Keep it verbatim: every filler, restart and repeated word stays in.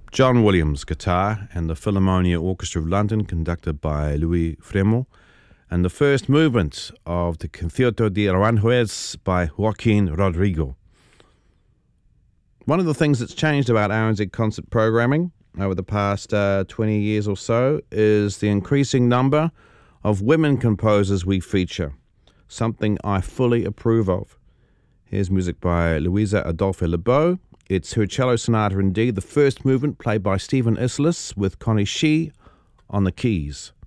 John Williams, guitar, and the Philharmonia Orchestra of London, conducted by Louis Fremel, and the first movement of the Concierto de Aranjuez by Joaquin Rodrigo. One of the things that's changed about R N Z concert programming over the past uh, twenty years or so is the increasing number of women composers we feature, something I fully approve of. Here's music by Luisa Adolphe Lebeau. It's her cello sonata in D, the first movement, played by Stephen Isserlis with Connie Shee on the keys.